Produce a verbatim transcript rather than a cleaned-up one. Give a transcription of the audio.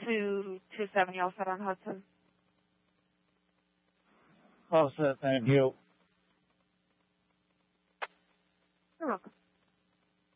two two seventy, all set on Hudson. All set, thank you.